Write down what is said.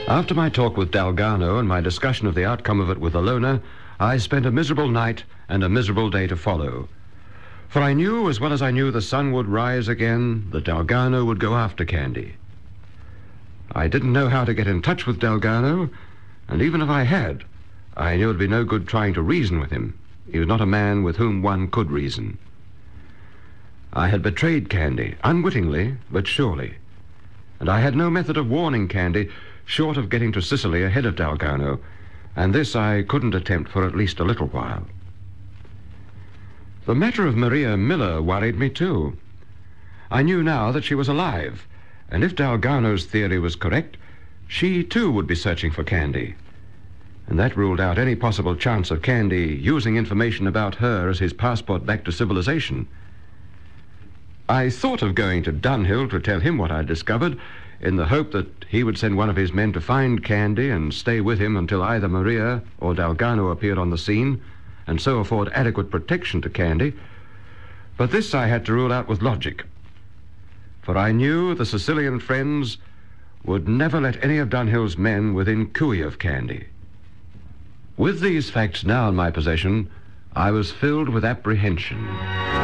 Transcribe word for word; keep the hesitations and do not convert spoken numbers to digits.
After my talk with Dalgarno and my discussion of the outcome of it with Ilona, I spent a miserable night and a miserable day to follow. For I knew, as well as I knew the sun would rise again, that Dalgarno would go after Candy. I didn't know how to get in touch with Dalgarno, and even if I had, I knew it would be no good trying to reason with him. He was not a man with whom one could reason. I had betrayed Candy, unwittingly, but surely. And I had no method of warning Candy, short of getting to Sicily ahead of Dalgarno, and this I couldn't attempt for at least a little while. The matter of Maria Miller worried me, too. I knew now that she was alive, and if Dalgarno's theory was correct, she, too, would be searching for Candy. And that ruled out any possible chance of Candy using information about her as his passport back to civilization. I thought of going to Dunhill to tell him what I'd discovered, in the hope that he would send one of his men to find Candy and stay with him until either Maria or Dalgarno appeared on the scene, and so afford adequate protection to Candy. But this I had to rule out with logic, for I knew the Sicilian friends would never let any of Dunhill's men within cooey of Candy. With these facts now in my possession, I was filled with apprehension.